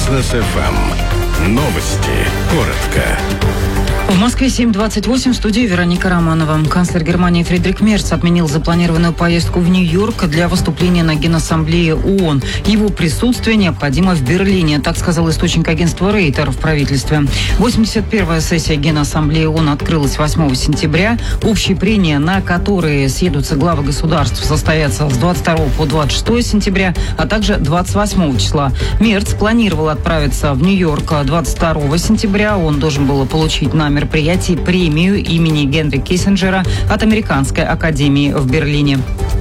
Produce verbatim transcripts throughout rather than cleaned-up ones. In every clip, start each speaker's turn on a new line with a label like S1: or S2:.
S1: Бизнес эф эм. Новости. Коротко.
S2: В Москве семь двадцать восемь, в студии Вероника Романова. Канцлер Германии Фридрих Мерц отменил запланированную поездку в Нью-Йорк для выступления на Генассамблее ООН. Его присутствие необходимо в Берлине, так сказал источник агентства Рейтер в правительстве. восемьдесят первая сессия Генассамблеи ООН открылась восьмого сентября. Общие прения, на которые съедутся главы государств, состоятся с двадцать второго по двадцать шестое сентября, а также двадцать восьмого числа. Мерц планировал отправиться в Нью-Йорк двадцать второго сентября. Он должен был получить на мероприятии премию имени Генри Киссинджера от Американской академии в Берлине.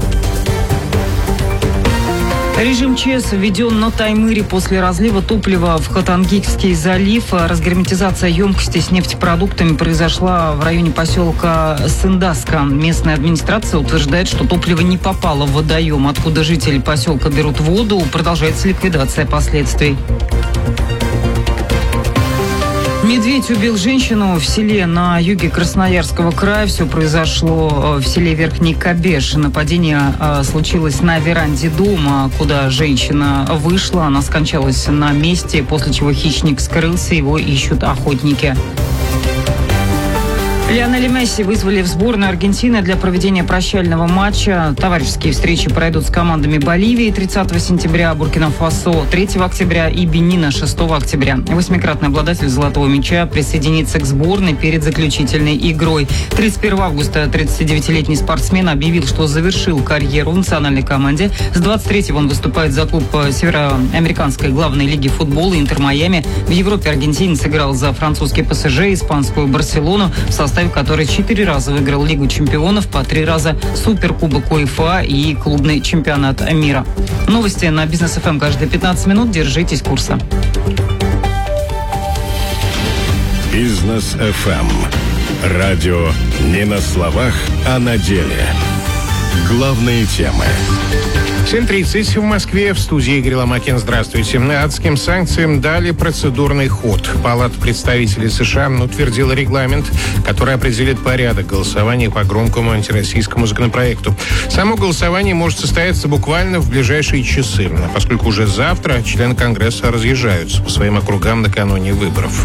S2: Режим ЧС введен на Таймыре после разлива топлива в Хатангикский залив. Разгерметизация емкости с нефтепродуктами произошла в районе поселка Сындаска. Местная администрация утверждает, что топливо не попало в водоем, откуда жители поселка берут воду. Продолжается ликвидация последствий. Медведь убил женщину в селе на юге Красноярского края. Все произошло в селе Верхний Кабеш. Нападение э, случилось на веранде дома, куда женщина вышла. Она скончалась на месте, после чего хищник скрылся. Его ищут охотники. Лионеля Месси вызвали в сборную Аргентины для проведения прощального матча. Товарищеские встречи пройдут с командами Боливии тридцатого сентября, Буркина-Фасо третьего октября и Бенина шестого октября. Восьмикратный обладатель золотого мяча присоединится к сборной перед заключительной игрой. тридцать первого августа тридцатидевятилетний спортсмен объявил, что завершил карьеру в национальной команде. С двадцать третьего он выступает за клуб Североамериканской главной лиги футбола «Интер Майами». В Европе аргентинец сыграл за французский ПСЖ, испанскую «Барселону», в составе который четыре раза выиграл Лигу чемпионов, по три раза Суперкубок УЕФА и клубный чемпионат мира. Новости на Бизнес эф эм каждые пятнадцать минут. Держитесь курса.
S1: Бизнес эф эм. Радио не на словах, а на деле. Главные темы.
S3: семь тридцать в Москве. В студии Игорь Ломакин. Здравствуйте. Адским санкциям дали процедурный ход. Палата представителей США утвердила регламент, который определит порядок голосования по громкому антироссийскому законопроекту. Само голосование может состояться буквально в ближайшие часы, поскольку уже завтра члены Конгресса разъезжаются по своим округам накануне выборов.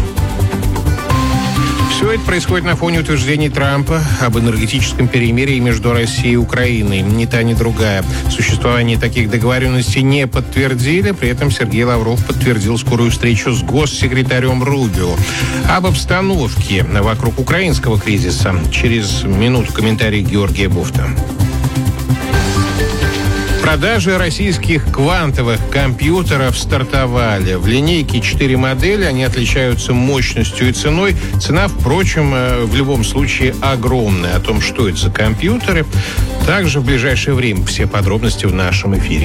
S3: Все это происходит на фоне утверждений Трампа об энергетическом перемирии между Россией и Украиной. Ни та, ни другая существование таких договоренностей не подтвердили. При этом Сергей Лавров подтвердил скорую встречу с госсекретарем Рубио. Об обстановке вокруг украинского кризиса через минуту комментарий Георгия Буфта. Продажи российских квантовых компьютеров стартовали. В линейке четыре модели, они отличаются мощностью и ценой. Цена, впрочем, в любом случае огромная. О том, что это за компьютеры, также в ближайшее время все подробности в нашем эфире.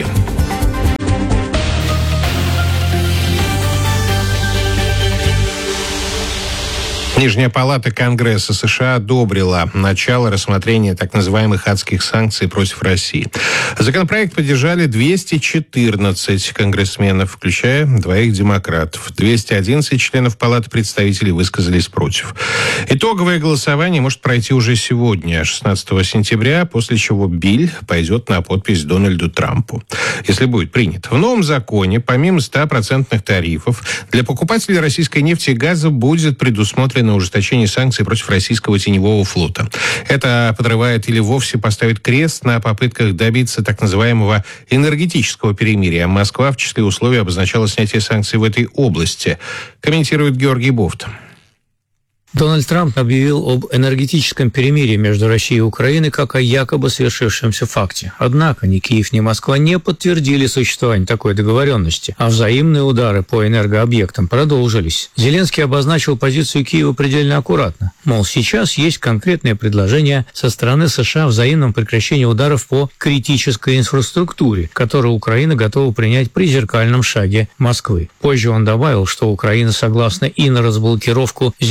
S3: Нижняя палата Конгресса США одобрила начало рассмотрения так называемых адских санкций против России. Законопроект поддержали двести четырнадцать конгрессменов, включая двоих демократов. двести одиннадцать членов Палаты представителей высказались против. Итоговое голосование может пройти уже сегодня, шестнадцатого сентября, после чего биль пойдет на подпись Дональду Трампу, если будет принят. В новом законе, помимо ста процентных тарифов, для покупателей российской нефти и газа будет предусмотрено на ужесточение санкций против российского теневого флота. Это подрывает или вовсе поставит крест на попытках добиться так называемого энергетического перемирия. Москва в числе условий обозначала снятие санкций в этой области, комментирует Георгий Буфт.
S4: Дональд Трамп объявил об энергетическом перемирии между Россией и Украиной как о якобы свершившемся факте. Однако ни Киев, ни Москва не подтвердили существование такой договоренности, а взаимные удары по энергообъектам продолжились. Зеленский обозначил позицию Киева предельно аккуратно. Мол, сейчас есть конкретное предложение со стороны США о взаимном прекращении ударов по критической инфраструктуре, которую Украина готова принять при зеркальном шаге Москвы. Позже он добавил, что Украина согласна и на разблокировку зернового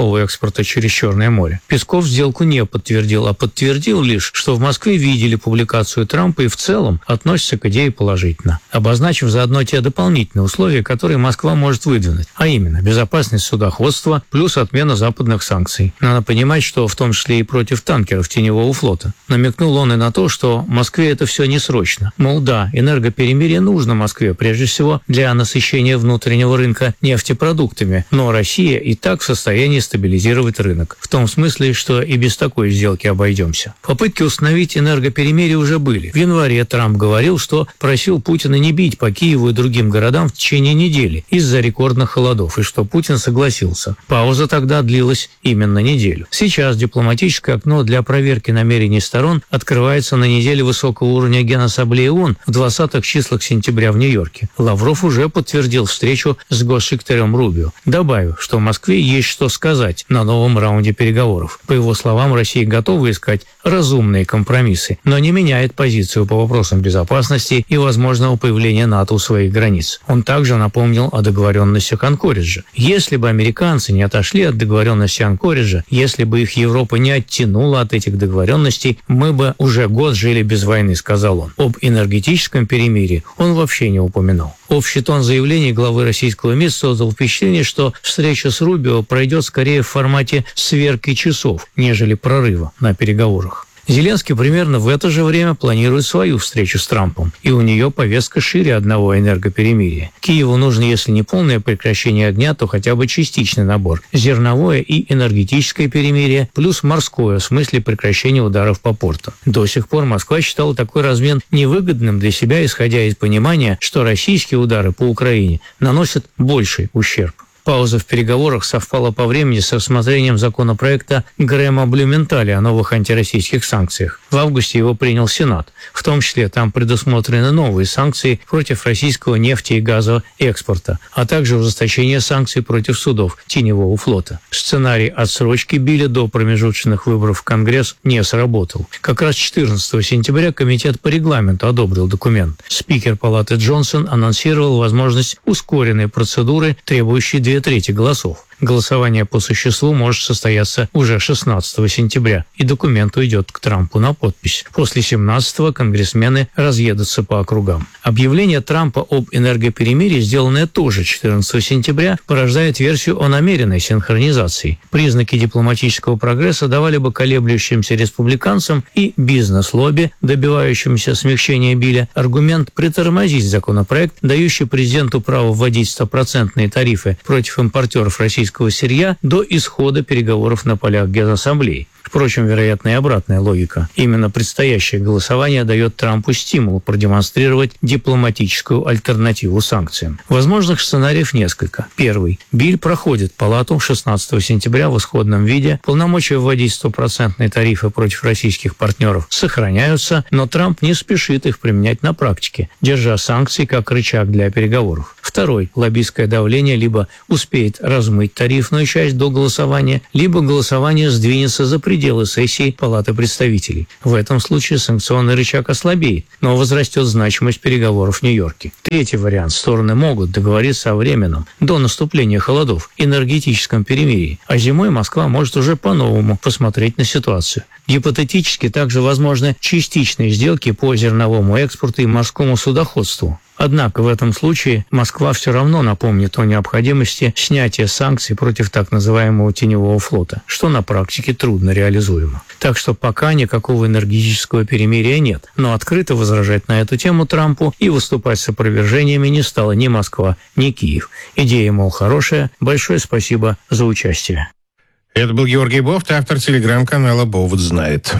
S4: основу экспорта через Черное море. Песков сделку не подтвердил, а подтвердил лишь, что в Москве видели публикацию Трампа и в целом относятся к идее положительно, обозначив заодно те дополнительные условия, которые Москва может выдвинуть, а именно безопасность судоходства плюс отмена западных санкций. Надо понимать, что в том числе и против танкеров теневого флота. Намекнул он и на то, что Москве это все не срочно. Мол, да, энергоперемирие нужно Москве, прежде всего для насыщения внутреннего рынка нефтепродуктами, но Россия и так в состоянии стабилизировать рынок. В том смысле, что и без такой сделки обойдемся. Попытки установить энергоперемирие уже были. В январе Трамп говорил, что просил Путина не бить по Киеву и другим городам в течение недели из-за рекордных холодов, и что Путин согласился. Пауза тогда длилась именно неделю. Сейчас дипломатическое окно для проверки намерений сторон открывается на неделе высокого уровня Генассамблеи ООН в двадцатых числах сентября в Нью-Йорке. Лавров уже подтвердил встречу с госсекретарем Рубио. Добавив, что в Москве есть что сказать на новом раунде переговоров. По его словам, Россия готова искать разумные компромиссы, но не меняет позицию по вопросам безопасности и возможного появления НАТО у своих границ. Он также напомнил о договоренностях Анкориджа. Если бы американцы не отошли от договоренности Анкориджа, если бы их Европа не оттянула от этих договоренностей, мы бы уже год жили без войны, сказал он. Об энергетическом перемирии он вообще не упоминал. Общий тон заявлений главы российского МИД создал впечатление, что встреча с Рубио пройдет скорее в формате сверки часов, нежели прорыва на переговорах. Зеленский примерно в это же время планирует свою встречу с Трампом, и у нее повестка шире одного энергоперемирия. Киеву нужно, если не полное прекращение огня, то хотя бы частичный набор. Зерновое и энергетическое перемирие, плюс морское, в смысле прекращения ударов по порту. До сих пор Москва считала такой размен невыгодным для себя, исходя из понимания, что российские удары по Украине наносят больший ущерб. Пауза в переговорах совпала по времени с рассмотрением законопроекта Грэма Блюменталя о новых антироссийских санкциях. В августе его принял Сенат. В том числе там предусмотрены новые санкции против российского нефти и газового экспорта, а также ужесточение санкций против судов теневого флота. Сценарий отсрочки Билля до промежуточных выборов в Конгресс не сработал. Как раз четырнадцатого сентября Комитет по регламенту одобрил документ. Спикер Палаты Джонсон анонсировал возможность ускоренной процедуры, требующей две трети голосов. Голосование по существу может состояться уже шестнадцатого сентября, и документ уйдет к Трампу на подпись. После семнадцатого конгрессмены разъедутся по округам. Объявление Трампа об энергоперемирии, сделанное тоже четырнадцатого сентября, порождает версию о намеренной синхронизации. Признаки дипломатического прогресса давали бы колеблющимся республиканцам и бизнес-лобби, добивающимся смягчения Билля, аргумент притормозить законопроект, дающий президенту право вводить стопроцентные тарифы против импортеров российского сырья до исхода переговоров на полях Генассамблеи. Впрочем, вероятно, и обратная логика. Именно предстоящее голосование дает Трампу стимул продемонстрировать дипломатическую альтернативу санкциям. Возможных сценариев несколько. Первый. Биль проходит Палату шестнадцатого сентября в исходном виде. Полномочия вводить стопроцентные тарифы против российских партнеров сохраняются, но Трамп не спешит их применять на практике, держа санкции как рычаг для переговоров. Второй. Лоббистское давление либо успеет размыть тарифную часть до голосования, либо голосование сдвинется за пределы сессии Палаты представителей. В этом случае санкционный рычаг ослабеет, но возрастет значимость переговоров в Нью-Йорке. Третий вариант. Стороны могут договориться о временном, до наступления холодов, энергетическом перемирии, а зимой Москва может уже по-новому посмотреть на ситуацию. Гипотетически также возможны частичные сделки по зерновому экспорту и морскому судоходству. Однако в этом случае Москва все равно напомнит о необходимости снятия санкций против так называемого теневого флота, что на практике трудно реализуемо. Так что пока никакого энергетического перемирия нет, но открыто возражать на эту тему Трампу и выступать с опровержениями не стала ни Москва, ни Киев. Идея, мол, хорошая. Большое спасибо за участие.
S3: Это был Георгий Бофт, автор телеграм-канала «Бовт знает».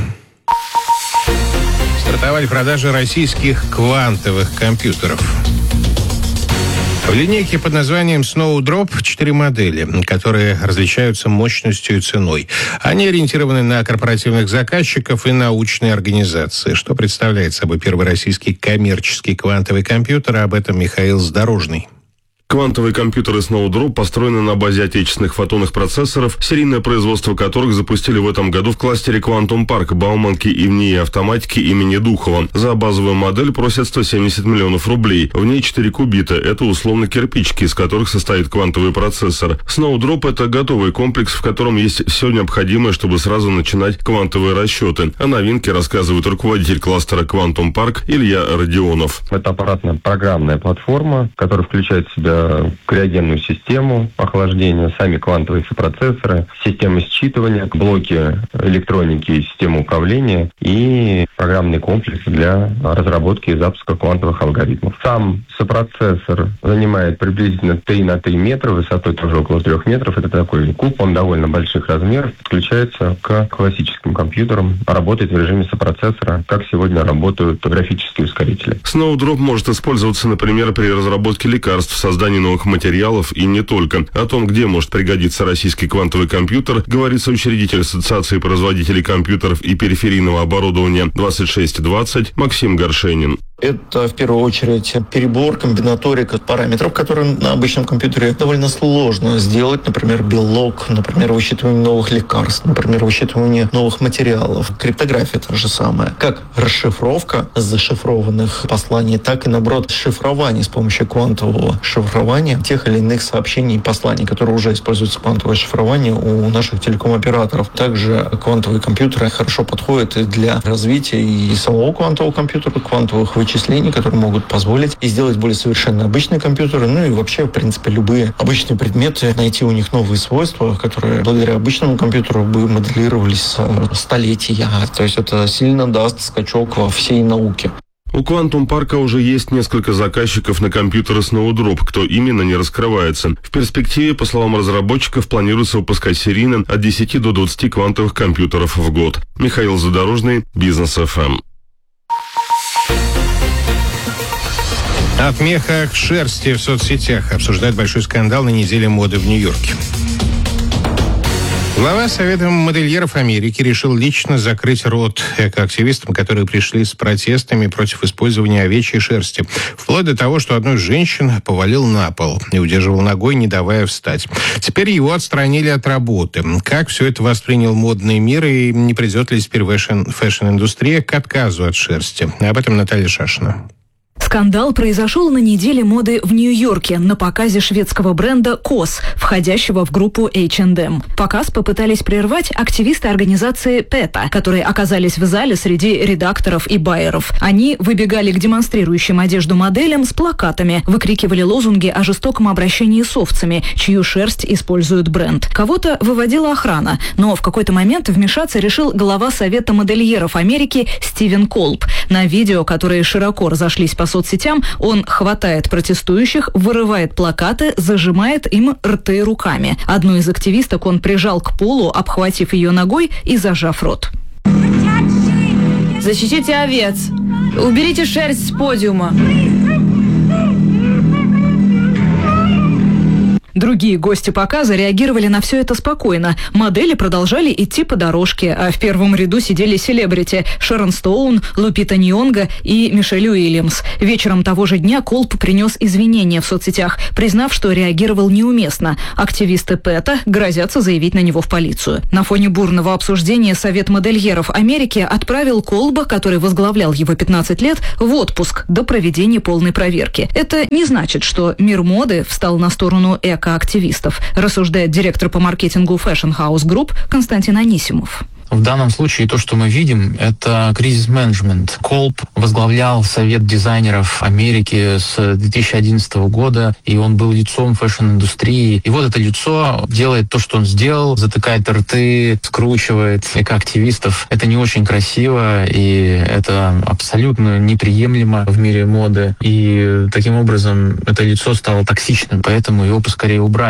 S3: Стартовали продажи российских квантовых компьютеров. В линейке под названием Snowdrop четыре модели, которые различаются мощностью и ценой. Они ориентированы на корпоративных заказчиков и научные организации. Что представляет собой первый российский коммерческий квантовый компьютер, об этом Михаил Задорожный.
S5: Квантовые компьютеры Snowdrop построены на базе отечественных фотонных процессоров, серийное производство которых запустили в этом году в кластере Quantum Park Бауманки и в НИИ автоматики имени Духова. За базовую модель просят сто семьдесят миллионов рублей. В ней четыре кубита. Это условно кирпичики, из которых состоит квантовый процессор. Snowdrop – это готовый комплекс, в котором есть все необходимое, чтобы сразу начинать квантовые расчеты. О новинке рассказывает руководитель кластера Quantum Park Илья Родионов.
S6: Это аппаратно-программная платформа, которая включает в себя криогенную систему охлаждения, сами квантовые процессоры, системы считывания, блоки электроники, систему управления и программный комплекс для разработки и запуска квантовых алгоритмов. Сам сопроцессор занимает приблизительно три на три метра, высотой тоже около трех метров. Это такой куб, он довольно больших размеров, подключается к классическим компьютерам, работает в режиме сопроцессора, как сегодня работают графические ускорители.
S5: Snowdrop может использоваться, например, при разработке лекарств, создании новых материалов и не только. О том, где может пригодиться российский квантовый компьютер, говорит соучредитель Ассоциации производителей компьютеров и периферийного оборудования двадцать шесть двадцать Максим Горшенин.
S7: Это, в первую очередь, перебор, комбинаторика параметров, которые на обычном компьютере довольно сложно сделать. Например, белок, например, высчитывание новых лекарств, например, высчитывание новых материалов. Криптография та же самая. Как расшифровка зашифрованных посланий, так и, наоборот, шифрование с помощью квантового шифрования тех или иных сообщений и посланий, которые уже используются квантовое шифрование у наших телеком-операторов. Также квантовые компьютеры хорошо подходят и для развития и самого квантового компьютера, квантовых вычислений, вычислений, которые могут позволить и сделать более совершенно обычные компьютеры, ну и вообще, в принципе, любые обычные предметы, найти у них новые свойства, которые благодаря обычному компьютеру бы моделировались столетия. То есть это сильно даст скачок во всей науке.
S5: У Quantum Park уже есть несколько заказчиков на компьютеры Snowdrop, кто именно не раскрывается. В перспективе, по словам разработчиков, планируется выпускать серийно от десяти до двадцати квантовых компьютеров в год. Михаил Задорожный, Бизнес эф эм.
S3: От меха к шерсти в соцсетях обсуждают большой скандал на неделе моды в Нью-Йорке. Глава Совета модельеров Америки решил лично закрыть рот экоактивистам, которые пришли с протестами против использования овечьей шерсти. Вплоть до того, что одну из женщин повалил на пол и удерживал ногой, не давая встать. Теперь его отстранили от работы. Как все это воспринял модный мир и не придет ли теперь фэшн-индустрия к отказу от шерсти? Об этом Наталья Шашина.
S8: Скандал произошел на неделе моды в Нью-Йорке на показе шведского бренда кос, входящего в группу эйч энд эм. Показ попытались прервать активисты организации пэта, которые оказались в зале среди редакторов и байеров. Они выбегали к демонстрирующим одежду моделям с плакатами, выкрикивали лозунги о жестоком обращении с овцами, чью шерсть использует бренд. Кого-то выводила охрана, но в какой-то момент вмешаться решил глава Совета модельеров Америки Стивен Колб. На видео, которые широко разошлись по соцсетям, он хватает протестующих, вырывает плакаты, зажимает им рты руками. Одну из активисток он прижал к полу, обхватив ее ногой и зажав рот.
S9: Защитите овец! Уберите шерсть с подиума!
S8: Другие гости показа реагировали на все это спокойно. Модели продолжали идти по дорожке, а в первом ряду сидели селебрити Шерон Стоун, Лупита Ньонго и Мишель Уильямс. Вечером того же дня Колб принес извинения в соцсетях, признав, что реагировал неуместно. Активисты пэта грозятся заявить на него в полицию. На фоне бурного обсуждения Совет модельеров Америки отправил Колба, который возглавлял его пятнадцать лет, в отпуск до проведения полной проверки. Это не значит, что мир моды встал на сторону эко активистов, рассуждает директор по маркетингу Fashion House Group Константин Анисимов.
S10: В данном случае то, что мы видим, это кризис-менеджмент. Колб возглавлял Совет дизайнеров Америки с две тысячи одиннадцатого года, и он был лицом фэшн-индустрии. И вот это лицо делает то, что он сделал, затыкает рты, скручивает экоактивистов. Это не очень красиво, и это абсолютно неприемлемо в мире моды. И таким образом это лицо стало токсичным, поэтому его поскорее убрали.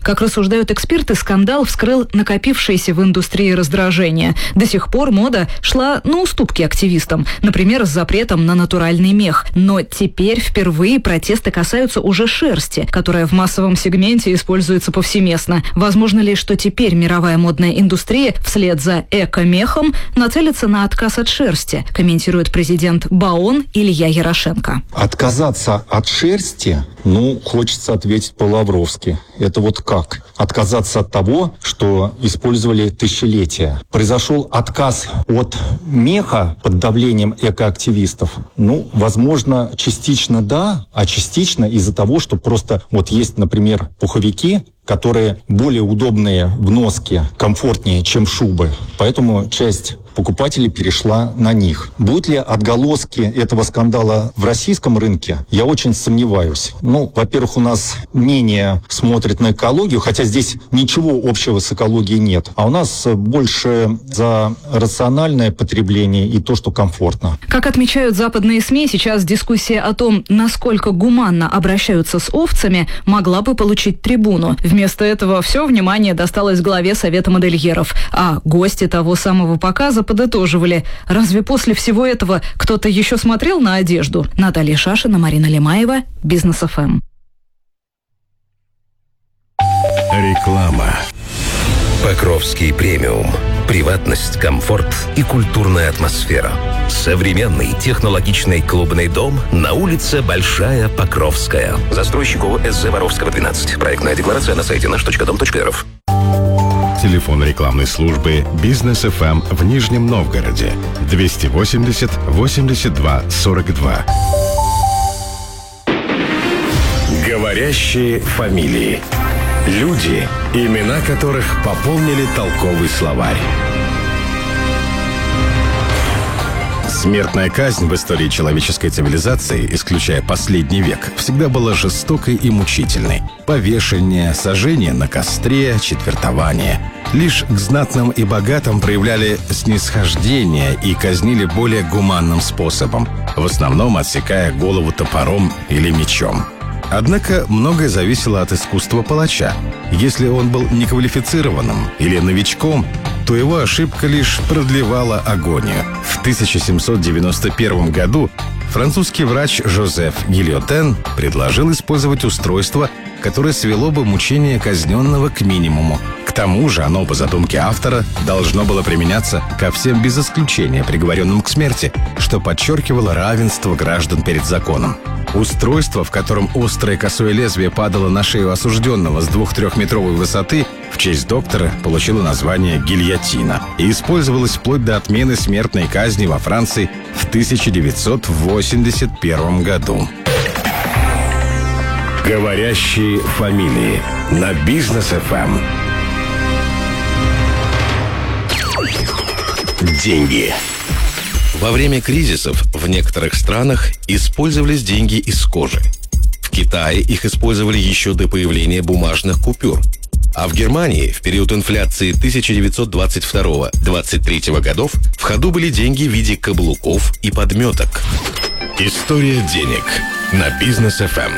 S8: Как рассуждают эксперты, скандал вскрыл накопившееся в индустрии раздражение. До сих пор мода шла на уступки активистам, например, с запретом на натуральный мех. Но теперь впервые протесты касаются уже шерсти, которая в массовом сегменте используется повсеместно. Возможно ли, что теперь мировая модная индустрия вслед за эко-мехом нацелится на отказ от шерсти, комментирует президент БАОН Илья Ярошенко.
S11: Отказаться от шерсти, ну, хочется ответить по-лавровски. Это вот как? Отказаться от того, что использовали тысячелетия. Произошел отказ от меха под давлением экоактивистов. Ну, возможно, частично да, а частично из-за того, что просто вот есть, например, пуховики, которые более удобные в носке, комфортнее, чем шубы. Поэтому часть покупателей перешла на них. Будут ли отголоски этого скандала в российском рынке? Я очень сомневаюсь. Ну, во-первых, у нас менее смотрят на экологию, хотя здесь ничего общего с экологией нет. А у нас больше за рациональное потребление и то, что комфортно.
S8: Как отмечают западные СМИ, сейчас дискуссия о том, насколько гуманно обращаются с овцами, могла бы получить трибуну. Вместо этого все внимание досталось главе Совета модельеров, а гости того самого показа подытоживали. Разве после всего этого кто-то еще смотрел на одежду? Наталья Шашина, Марина Лемаева, Бизнес эф эм.
S1: Реклама.
S12: Покровский премиум. Приватность, комфорт и культурная атмосфера. Современный технологичный клубный дом на улице Большая Покровская. Застройщик ООО СЗ Воровского, двенадцать. Проектная декларация на сайте наш точка дом точка эр эф.
S1: Телефон рекламной службы «Бизнес эф эм» в Нижнем Новгороде. двести восемьдесят восемьдесят два сорок два. Говорящие фамилии. Люди, имена которых пополнили толковый словарь. Смертная казнь в истории человеческой цивилизации, исключая последний век, всегда была жестокой и мучительной. Повешение, сожжение на костре, четвертование. Лишь к знатным и богатым проявляли снисхождение и казнили более гуманным способом, в основном отсекая голову топором или мечом. Однако многое зависело от искусства палача. Если он был неквалифицированным или новичком, то его ошибка лишь продлевала агонию. В тысяча семьсот девяносто первом году французский врач Жозеф Гильотен предложил использовать устройство, которое свело бы мучение казненного к минимуму. К тому же оно, по задумке автора, должно было применяться ко всем без исключения приговоренным к смерти, что подчеркивало равенство граждан перед законом. Устройство, в котором острое косое лезвие падало на шею осужденного с двух-трехметровой высоты, в честь доктора получило название гильотина и использовалось вплоть до отмены смертной казни во Франции в тысяча девятьсот восемьдесят первом году. Говорящие фамилии на Бизнес эф эм. Деньги.
S12: Во время кризисов в некоторых странах использовались деньги из кожи. В Китае их использовали еще до появления бумажных купюр. А в Германии в период инфляции тысяча девятьсот двадцать второго — двадцать третьего годов в ходу были деньги в виде каблуков и подметок.
S1: История денег на Бизнес эф эм.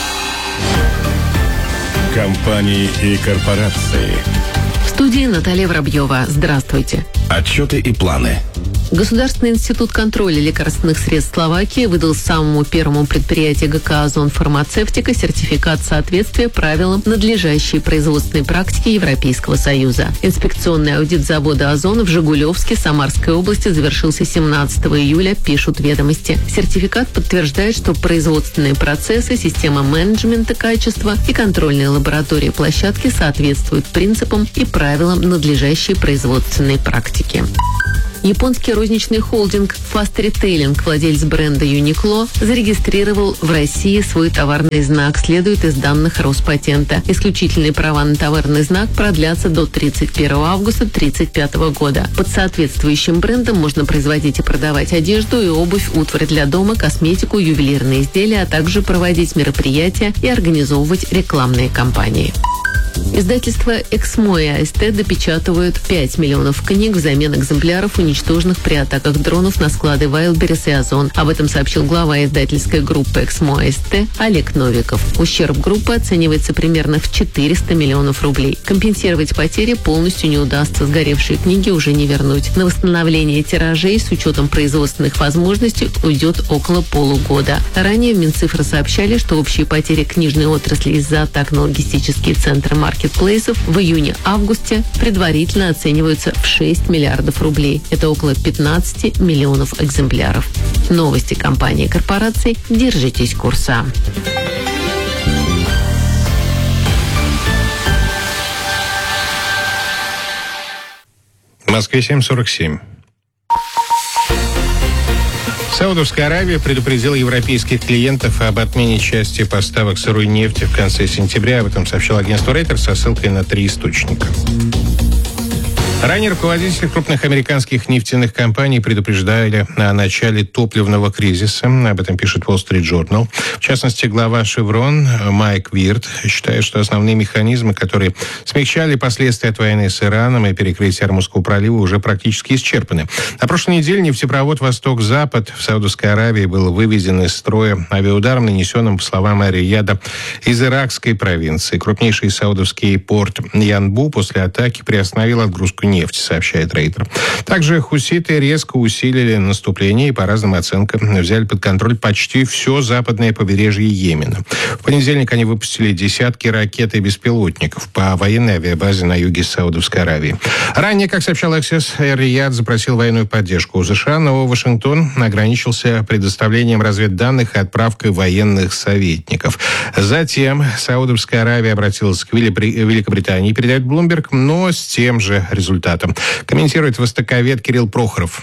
S1: Компании и корпорации.
S13: В студии Наталья Воробьева. Здравствуйте.
S1: Отчеты и планы.
S13: Государственный институт контроля лекарственных средств Словакии выдал самому первому предприятию ГК «Озон Фармацевтика» сертификат соответствия правилам надлежащей производственной практики Европейского Союза. Инспекционный аудит завода «Озон» в Жигулевске, Самарской области завершился семнадцатого июля, пишут ведомости. Сертификат подтверждает, что производственные процессы, система менеджмента качества и контрольные лаборатории площадки соответствуют принципам и правилам надлежащей производственной практики. Японский розничный холдинг Fast Retailing, владелец бренда Uniqlo, зарегистрировал в России свой товарный знак, следует из данных Роспатента. Исключительные права на товарный знак продлятся до тридцать первого августа две тысячи тридцать пятого года. Под соответствующим брендом можно производить и продавать одежду и обувь, утварь для дома, косметику, ювелирные изделия, а также проводить мероприятия и организовывать рекламные кампании. Издательство «Эксмо» и АСТ допечатывают пять миллионов книг взамен экземпляров, уничтоженных при атаках дронов на склады Wildberries и Озон. Об этом сообщил глава издательской группы «Эксмо» АСТ Олег Новиков. Ущерб группы оценивается примерно в четыреста миллионов рублей. Компенсировать потери полностью не удастся. Сгоревшие книги уже не вернуть. На восстановление тиражей с учетом производственных возможностей уйдет около полугода. Ранее в Минцифры сообщали, что общие потери книжной отрасли из-за атак на логистические центры маркетплейсов в июне-августе предварительно оцениваются в шесть миллиардов рублей. Это около пятнадцать миллионов экземпляров. Новости компании и корпораций. Держитесь курса.
S3: В Москве семь сорок семь. Саудовская Аравия предупредила европейских клиентов об отмене части поставок сырой нефти в конце сентября. Об этом сообщил агентство Reuters со ссылкой на три источника. Ранее руководители крупных американских нефтяных компаний предупреждали о начале топливного кризиса. Об этом пишет Wall Street Journal. В частности, глава Chevron Майк Вирт считает, что основные механизмы, которые смягчали последствия от войны с Ираном и перекрытия Ормузского пролива, уже практически исчерпаны. На прошлой неделе нефтепровод «Восток-Запад» в Саудовской Аравии был выведен из строя авиаударом, нанесенным, по словам Ар-Рияда, из иракской провинции. Крупнейший саудовский порт Янбу после атаки приостановил отгрузку нефти, сообщает Рейтер. Также хуситы резко усилили наступление и, по разным оценкам, взяли под контроль почти все западное побережье Йемена. В понедельник они выпустили десятки ракет и беспилотников по военной авиабазе на юге Саудовской Аравии. Ранее, как сообщал Access, Эр-Рияд запросил военную поддержку у США, но Вашингтон ограничился предоставлением разведданных и отправкой военных советников. Затем Саудовская Аравия обратилась к Великобритании, передает Bloomberg, но с тем же результатом. Комментирует востоковед Кирилл Прохоров.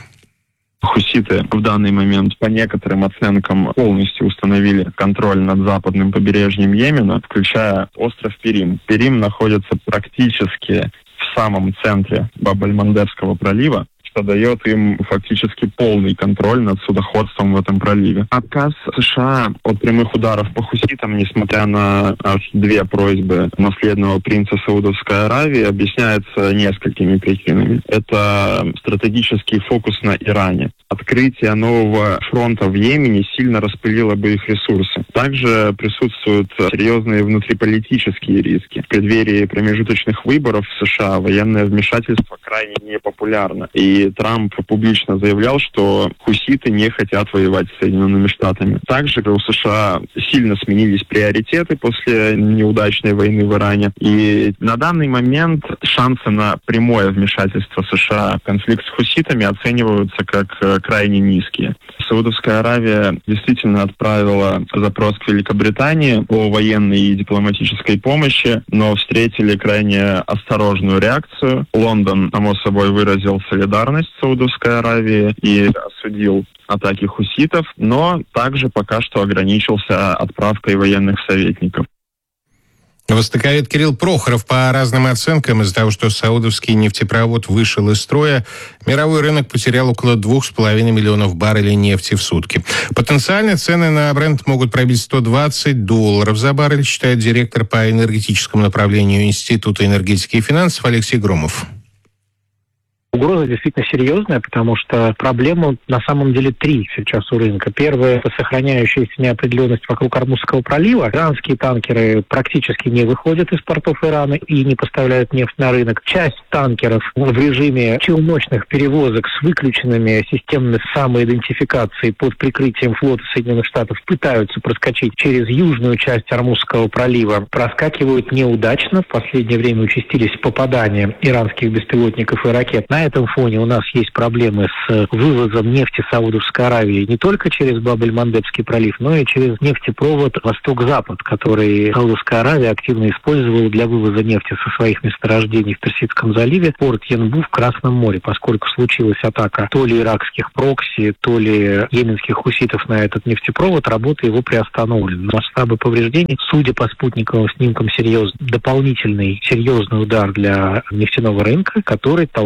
S14: Хуситы в данный момент, по некоторым оценкам, полностью установили контроль над западным побережьем Йемена, включая остров Перим. Перим находится практически в самом центре Баб-эль-Мандебского пролива, что дает им фактически полный контроль над судоходством в этом проливе. Отказ США от прямых ударов по хуситам, несмотря на аж две просьбы наследного принца Саудовской Аравии, объясняется несколькими причинами. Это стратегический фокус на Иране. Открытие нового фронта в Йемене сильно распылило бы их ресурсы. Также присутствуют серьезные внутриполитические риски. В преддверии промежуточных выборов в США военное вмешательство крайне непопулярно. И Трамп публично заявлял, что хуситы не хотят воевать с Соединенными Штатами. Также у США сильно сменились приоритеты после неудачной войны в Иране. И на данный момент шансы на прямое вмешательство США в конфликт с хуситами оцениваются как крайне низкие. Саудовская Аравия действительно отправила запрос к Великобритании по военной и дипломатической помощи, но встретили крайне осторожную реакцию. Лондон, само собой, выразил солидарность Саудовской Аравии и осудил атаки хуситов, но также пока что ограничился отправкой военных советников.
S3: Востоковед Кирилл Прохоров. По разным оценкам, из-за того, что саудовский нефтепровод вышел из строя, мировой рынок потерял около двух с половиной миллионов баррелей нефти в сутки. Потенциально цены на Брент могут пробить сто двадцать долларов за баррель, считает директор по энергетическому направлению Института энергетики и финансов Алексей Громов.
S15: Угроза действительно серьезная, потому что проблема на самом деле три сейчас у рынка. Первое – это сохраняющаяся неопределенность вокруг Ормузского пролива. Иранские танкеры практически не выходят из портов Ирана и не поставляют нефть на рынок. Часть танкеров в режиме челночных перевозок с выключенными системами самоидентификации под прикрытием флота Соединенных Штатов пытаются проскочить через южную часть Ормузского пролива. Проскакивают неудачно. В последнее время участились попадания иранских беспилотников и ракет. На этом фоне у нас есть проблемы с вывозом нефти Саудовской Аравии не только через Баб-эль-Мандебский пролив, но и через нефтепровод Восток-Запад, который Саудовская Аравия активно использовала для вывоза нефти со своих месторождений в Персидском заливе, порт Янбу в Красном море, поскольку случилась атака то ли иракских прокси, то ли йеменских хуситов на этот нефтепровод, работа его приостановлена. Масштабы повреждений, судя по спутниковым снимкам, серьезный, дополнительный серьезный удар для нефтяного рынка, который толкает нефтяной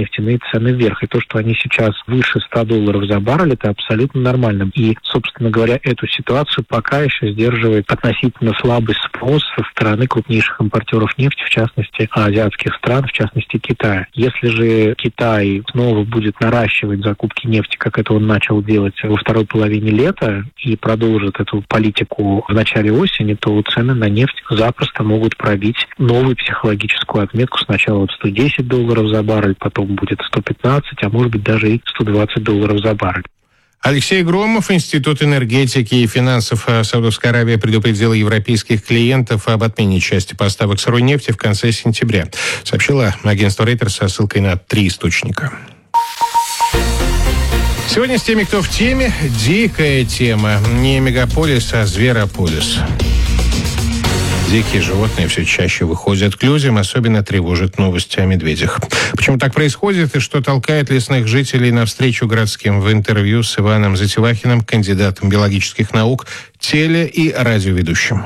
S15: нефтяные цены вверх. И то, что они сейчас выше ста долларов за баррель, это абсолютно нормально. И, собственно говоря, эту ситуацию пока еще сдерживает относительно слабый спрос со стороны крупнейших импортеров нефти, в частности, азиатских стран, в частности, Китая. Если же Китай снова будет наращивать закупки нефти, как это он начал делать во второй половине лета, и продолжит эту политику в начале осени, то цены на нефть запросто могут пробить новую психологическую отметку. Сначала вот сто десять долларов за баррель, потом будет сто пятнадцать, а может быть даже и сто двадцать долларов за баррель.
S3: Алексей Громов, Институт энергетики и финансов Саудовской Аравии, предупредил европейских клиентов об отмене части поставок сырой нефти в конце сентября. Сообщило агентство Reuters со ссылкой на три источника. Сегодня с теми, кто в теме, дикая тема. Не мегаполис, а зверополис. Дикие животные все чаще выходят к людям, особенно тревожит новости о медведях. Почему так происходит и что толкает лесных жителей навстречу городским? В интервью с Иваном Затевахиным, кандидатом биологических наук, теле- и радиоведущим.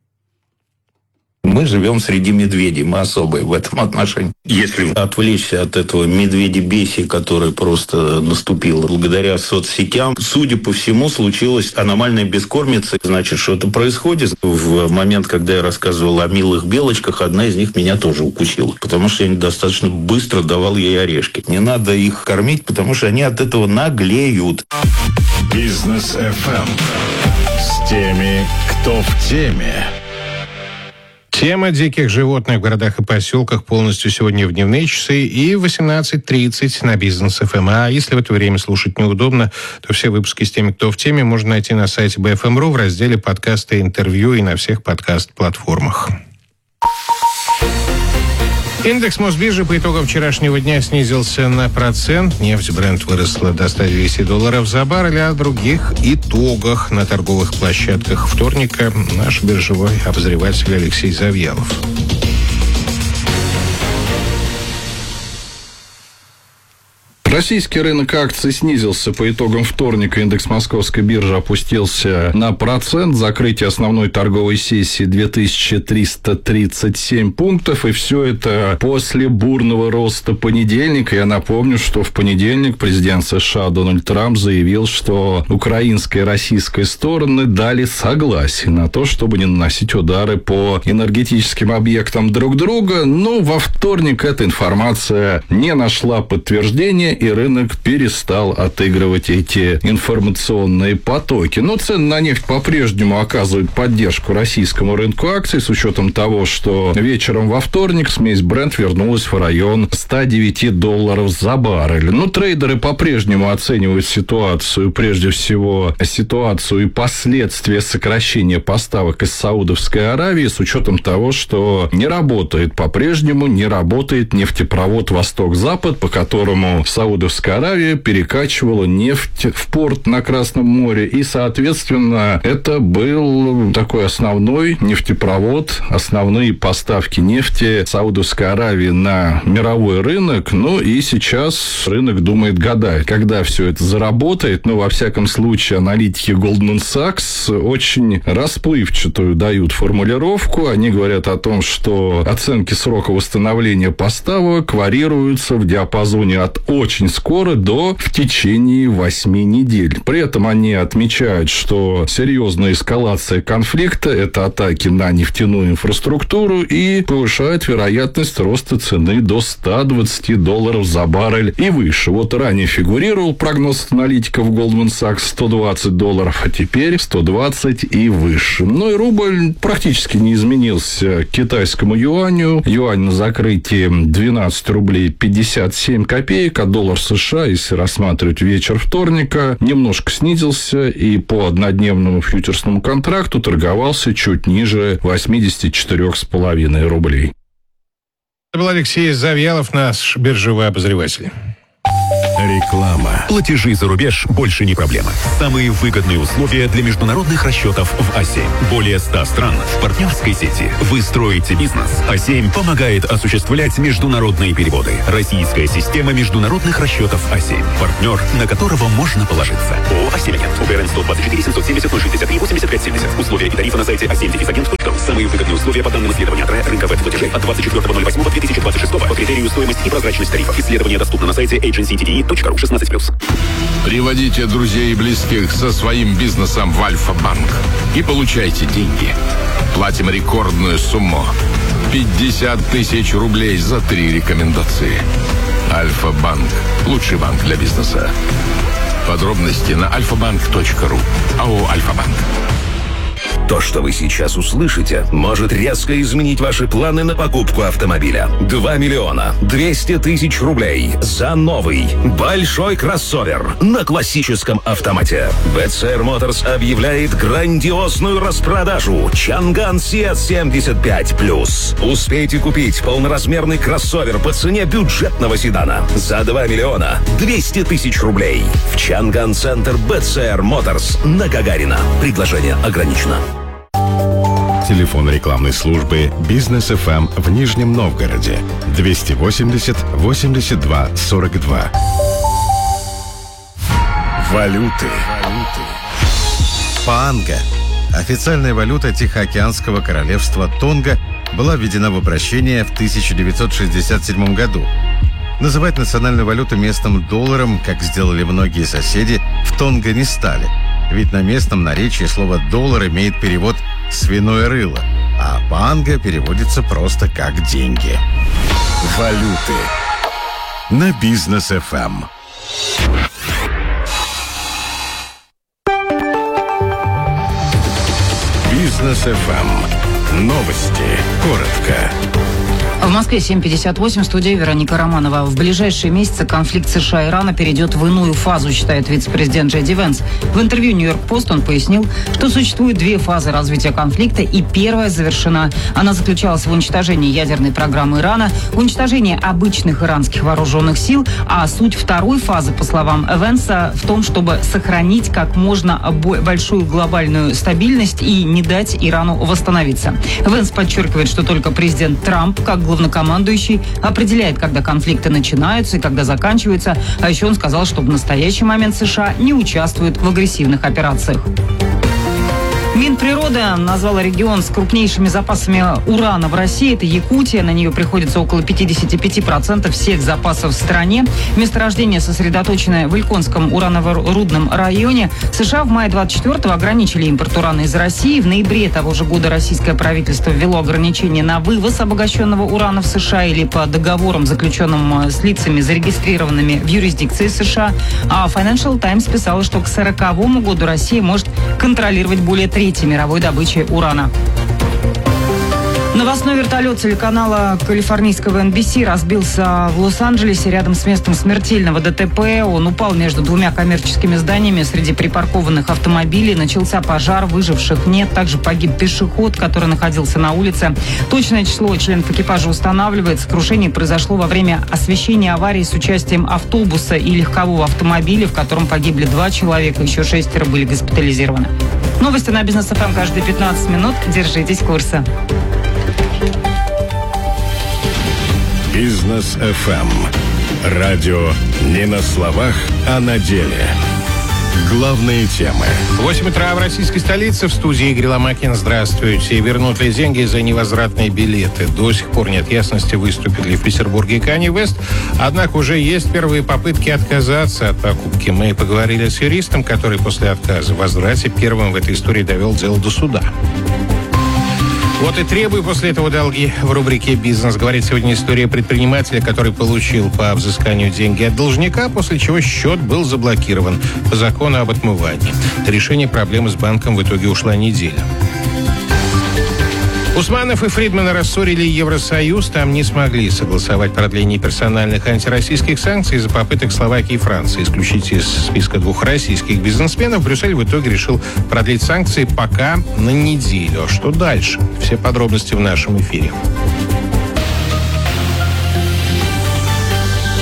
S16: Мы живем среди медведей, мы особые в этом отношении. Если отвлечься от этого медведебесия, который просто наступил благодаря соцсетям, судя по всему, случилась аномальная бескормица. Значит, что-то происходит. В момент, когда я рассказывал о милых белочках, одна из них меня тоже укусила, потому что я достаточно быстро давал ей орешки. Не надо их кормить, потому что они от этого наглеют.
S1: Бизнес эф эм с теми, кто в теме.
S3: Тема диких животных в городах и поселках полностью сегодня в дневные часы и в восемнадцать тридцать на Бизнес эф эм. А если в это время слушать неудобно, то все выпуски с теми, кто в теме, можно найти на сайте би эф эм точка ру в разделе «Подкасты и интервью» и на всех подкаст-платформах. Индекс Мосбиржи по итогам вчерашнего дня снизился на процент. Нефть Brent выросла до ста двадцати долларов за баррель. О других итогах на торговых площадках вторника наш биржевой обозреватель Алексей Завьялов.
S17: Российский рынок акций снизился по итогам вторника. Индекс Московской биржи опустился на процент. Закрытие основной торговой сессии две тысячи триста тридцать семь пунктов. И все это после бурного роста понедельника. Я напомню, что в понедельник президент США Дональд Трамп заявил, что украинская и российская стороны дали согласие на то, чтобы не наносить удары по энергетическим объектам друг друга. Но во вторник эта информация не нашла подтверждения, и рынок перестал отыгрывать эти информационные потоки. Но цены на нефть по-прежнему оказывают поддержку российскому рынку акций, с учетом того, что вечером во вторник смесь Brent вернулась в район ста девяти долларов за баррель. Но трейдеры по-прежнему оценивают ситуацию, прежде всего ситуацию и последствия сокращения поставок из Саудовской Аравии, с учетом того, что не работает по-прежнему, не работает нефтепровод Восток-Запад, по которому Саудовская Аравия перекачивала нефть в порт на Красном море. И, соответственно, это был такой основной нефтепровод, основные поставки нефти Саудовской Аравии на мировой рынок. Ну, и сейчас рынок думает, гадает, когда все это заработает. Но, во всяком случае, аналитики Goldman Sachs очень расплывчатую дают формулировку. Они говорят о том, что оценки срока восстановления поставок варьируются в диапазоне от очень скоро до в течение восьми недель. При этом они отмечают, что серьезная эскалация конфликта – это атаки на нефтяную инфраструктуру и повышает вероятность роста цены до ста двадцати долларов за баррель и выше. Вот ранее фигурировал прогноз аналитиков Goldman Sachs сто двадцать долларов, а теперь сто двадцать и выше. Ну и рубль практически не изменился к китайскому юаню. Юань на закрытии двенадцать рублей пятьдесят семь копеек, а доллар США, если рассматривать вечер вторника, немножко снизился и по однодневному фьючерсному контракту торговался чуть ниже восьмидесяти четырёх с половиной рублей.
S3: Это был Алексей Завьялов, наш биржевой обозреватель.
S18: Реклама. Платежи за рубеж больше не проблема. Самые выгодные условия для международных расчетов в А семь. Более ста стран в партнерской сети. Вы строите бизнес. А семь помогает осуществлять международные переводы. Российская система международных расчетов А семь. Партнер, на которого можно положиться. ООО «А семь Агент». УГРН сто двадцать четыре семьсот семьдесят ноль шестьдесят три восемьдесят пять семьдесят. Условия и тарифы на сайте а семь агент точка ру. Самые выгодные условия по данным исследования рынка веб-платежей от двадцать четвёртого ноль восьмого две тысячи двадцать шестого по критерию стоимость и прозрачность тарифов. Исследование доступно на сайте эйдженси ти ди и точка ру шестнадцать плюс.
S19: Приводите друзей и близких со своим бизнесом в Альфа-банк и получайте деньги. Платим рекордную сумму. пятьдесят тысяч рублей за три рекомендации. Альфа-банк. Лучший банк для бизнеса. Подробности на альфа банк точка ру. АО «Альфа-банк».
S20: То, что вы сейчас услышите, может резко изменить ваши планы на покупку автомобиля. два миллиона двести тысяч рублей за новый большой кроссовер на классическом автомате. би си ар Motors объявляет грандиозную распродажу Чанган Сиат семьдесят пять плюс. Успейте купить полноразмерный кроссовер по цене бюджетного седана за два миллиона двести тысяч рублей в Чанган Центр би си ар Motors на Гагарина. Предложение ограничено.
S1: Телефон рекламной службы «Бизнес эф эм» в Нижнем Новгороде двести восемьдесят восемьдесят два сорок два. Валюты. Паанга, официальная валюта Тихоокеанского королевства Тонга, была введена в обращение в тысяча девятьсот шестьдесят седьмом году. Называть национальную валюту местным долларом, как сделали многие соседи, в Тонго не стали. Ведь на местном наречии слово «доллар» имеет перевод «свиное рыло», а паанга переводится просто как «деньги». Валюты на Бизнес эф эм. Бизнес эф эм. Новости. Коротко.
S2: В Москве семь пятьдесят восемь, студия Вероника Романова. В ближайшие месяцы конфликт США и Ирана перейдет в иную фазу, считает вице-президент Джей Ди Венс. В интервью Нью-Йорк Пост он пояснил, что существует две фазы развития конфликта, и первая завершена. Она заключалась в уничтожении ядерной программы Ирана, уничтожении обычных иранских вооруженных сил, а суть второй фазы, по словам Венса, в том, чтобы сохранить как можно большую глобальную стабильность и не дать Ирану восстановиться. Венс подчеркивает, что только президент Трамп, как главнокомандующий, определяет, когда конфликты начинаются и когда заканчиваются. А еще он сказал, что в настоящий момент США не участвуют в агрессивных операциях. Минприроды назвала регион с крупнейшими запасами урана в России. Это Якутия. На нее приходится около пятьдесят пять процентов всех запасов в стране. Месторождение сосредоточено в Ильконском ураново-рудном районе. США в мае двадцать четвёртого ограничили импорт урана из России. В ноябре того же года российское правительство ввело ограничения на вывоз обогащенного урана в США или по договорам, заключенным с лицами, зарегистрированными в юрисдикции США. А Financial Times писала, что к сороковому году Россия может контролировать более трети мировой добычи урана. Новостной вертолет телеканала калифорнийского эн би си разбился в Лос-Анджелесе рядом с местом смертельного дэ тэ пэ. Он упал между двумя коммерческими зданиями. Среди припаркованных автомобилей начался пожар, выживших нет. Также погиб пешеход, который находился на улице. Точное число членов экипажа устанавливается. Крушение произошло во время освещения аварии с участием автобуса и легкового автомобиля, в котором погибли два человека, еще шестеро были госпитализированы. Новости на Бизнес эф эм каждые пятнадцать минут. Держитесь курса.
S1: Бизнес эф эм. Радио не на словах, а на деле. Главные темы.
S3: восемь утра в российской столице. В студии Игорь Ломакин. Здравствуйте. Вернут ли деньги за невозвратные билеты? До сих пор нет ясности, выступит ли в Петербурге Канье Уэст. Однако уже есть первые попытки отказаться от покупки. Мы поговорили с юристом, который после отказа в возврате первым в этой истории довел дело до суда. Вот и требуй после этого долги. В рубрике «Бизнес» говорит сегодня история предпринимателя, который получил по взысканию деньги от должника, после чего счет был заблокирован по закону об отмывании. До решения проблемы с банком в итоге ушла неделя. Усманов и Фридмана рассорили Евросоюз. Там не смогли согласовать продление персональных антироссийских санкций из-за попыток Словакии и Франции исключить из списка двух российских бизнесменов. Брюссель в итоге решил продлить санкции пока на неделю. А что дальше? Все подробности в нашем эфире.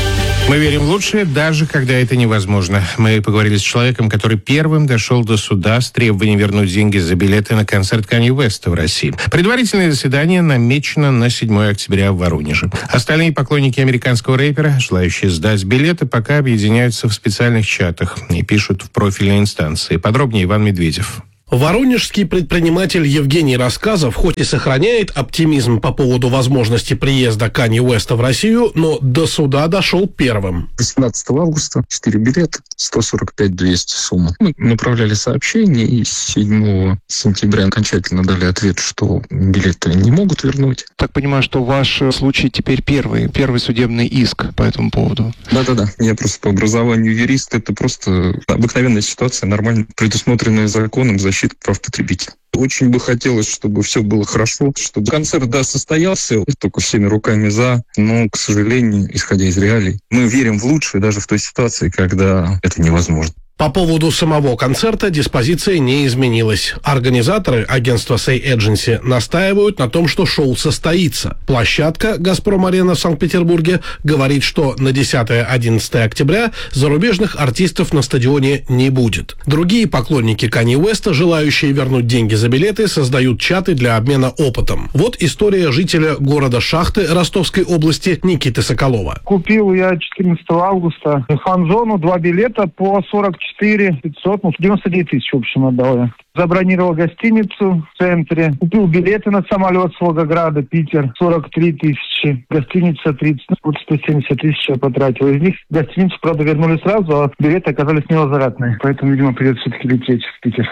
S3: Мы верим в лучшее, даже когда это невозможно. Мы поговорили с человеком, который первым дошел до суда с требованием вернуть деньги за билеты на концерт Канье Уэста в России. Предварительное заседание намечено на седьмое октября в Воронеже. Остальные поклонники американского рэпера, желающие сдать билеты, пока объединяются в специальных чатах и пишут в профильные инстанции. Подробнее Иван Медведев.
S21: Воронежский предприниматель Евгений Рассказов хоть и сохраняет оптимизм по поводу возможности приезда Канье Уэста в Россию, но до суда дошел первым.
S22: восемнадцатого августа четыре билета, сто сорок пять двести сумма. Мы направляли сообщение, и седьмого сентября окончательно дали ответ, что билеты не могут вернуть.
S23: Так понимаю, что ваш случай теперь первый, первый судебный иск по этому поводу.
S22: Да-да-да, я просто по образованию юрист, это просто обыкновенная ситуация, нормально предусмотренная законом защита прав потребителя. Очень бы хотелось, чтобы все было хорошо, чтобы концерт, да, состоялся, только всеми руками за, но, к сожалению, исходя из реалий, мы верим в лучшее даже в той ситуации, когда это невозможно.
S21: По поводу самого концерта диспозиция не изменилась. Организаторы, агентства Say Agency, настаивают на том, что шоу состоится. Площадка «Газпром-арена» в Санкт-Петербурге говорит, что на десятое-одиннадцатое октября зарубежных артистов на стадионе не будет. Другие поклонники Канье Уэста, желающие вернуть деньги за билеты, создают чаты для обмена опытом. Вот история жителя города Шахты Ростовской области Никиты Соколова.
S24: Купил я четырнадцатого августа фан-зону, два билета по сорок четыре пятьсот, ну, девяносто девять тысяч, в общем, отдал я. Забронировал гостиницу в центре, купил билеты на самолет с Волгограда, Питер, сорок три тысячи, гостиница тридцать, ну, вот сто семьдесят тысяч я потратил. Из них гостиницу, правда, вернули сразу, а билеты оказались невозвратные. Поэтому, видимо, придется все-таки лететь в Питер.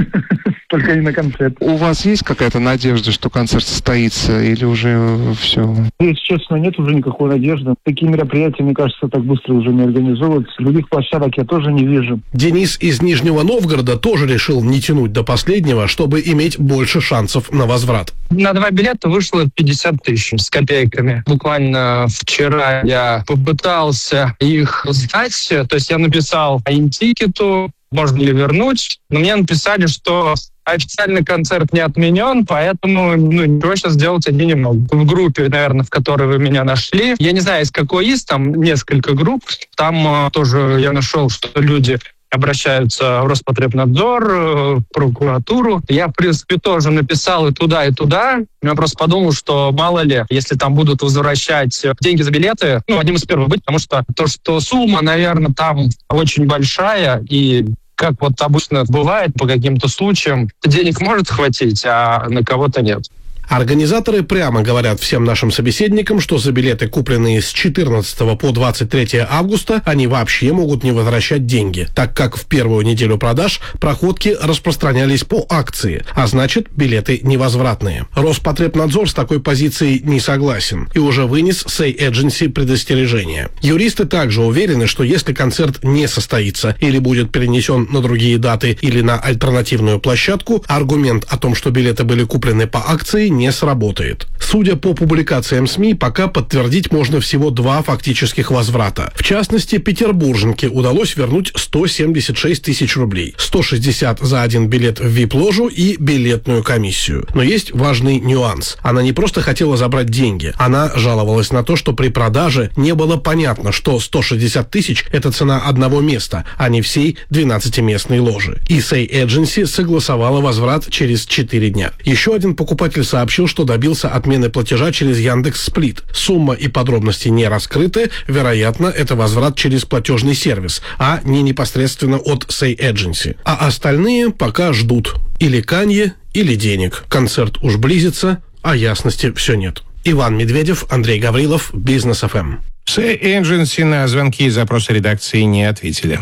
S24: Только не на концерт.
S23: У вас есть какая-то надежда, что концерт состоится, или уже все?
S24: Если честно, нет уже никакой надежды. Такие мероприятия, мне кажется, так быстро уже не организовываются. Других площадок я тоже не вижу.
S21: Денис из Нижнего Новгорода тоже решил не тянуть до последнего, чтобы иметь больше шансов на возврат.
S25: На два билета вышло пятьдесят тысяч с копейками. Буквально вчера я попытался их сдать. То есть я написал ин-тикету, можно ли вернуть. Но мне написали, что официальный концерт не отменен, поэтому ну, ничего сейчас сделать они не могут. В группе, наверное, в которой вы меня нашли, я не знаю, из какой из, там несколько групп, там э, тоже я нашел, что люди обращаются в Роспотребнадзор, в прокуратуру. Я, в принципе, тоже написал и туда, и туда. Я просто подумал, что мало ли, если там будут возвращать деньги за билеты, ну, одним из первых быть, потому что то, что сумма, наверное, там очень большая, и как вот обычно бывает по каким-то случаям, денег может хватить, а на кого-то нет.
S21: Организаторы прямо говорят всем нашим собеседникам, что за билеты, купленные с четырнадцатого по двадцать третье августа, они вообще могут не возвращать деньги, так как в первую неделю продаж проходки распространялись по акции, а значит, билеты невозвратные. Роспотребнадзор с такой позицией не согласен и уже вынес Say Agency предостережение. Юристы также уверены, что если концерт не состоится или будет перенесен на другие даты или на альтернативную площадку, аргумент о том, что билеты были куплены по акции, не сработает. Судя по публикациям СМИ, пока подтвердить можно всего два фактических возврата. В частности, петербурженке удалось вернуть сто семьдесят шесть тысяч рублей, сто шестьдесят за один билет в ви ай пи-ложу и билетную комиссию. Но есть важный нюанс. Она не просто хотела забрать деньги, она жаловалась на то, что при продаже не было понятно, что сто шестьдесят тысяч – это цена одного места, а не всей двенадцатиместной ложи. И Say Agency согласовала возврат через четыре дня. Еще один покупатель сообщил, сообщил, что добился отмены платежа через Яндекс.Сплит. Сумма и подробности не раскрыты. Вероятно, это возврат через платежный сервис, а не непосредственно от Say Agency. А остальные пока ждут. Или Канье, или денег. Концерт уж близится, а ясности все нет. Иван Медведев, Андрей Гаврилов, Бизнес эф эм.
S3: Say Agency на звонки и запросы редакции не ответили.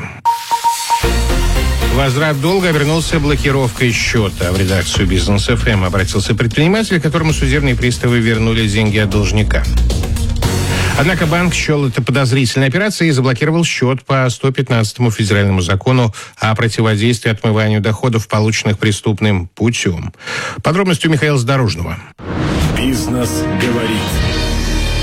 S3: Возврат долга обернулся блокировкой счета. В редакцию Бизнес эф эм обратился предприниматель, которому судебные приставы вернули деньги от должника. Однако банк счел это подозрительной операцией и заблокировал счет по сто пятнадцатому федеральному закону о противодействии отмыванию доходов, полученных преступным путем. Подробности у Михаила Задорожного.
S18: Бизнес говорит.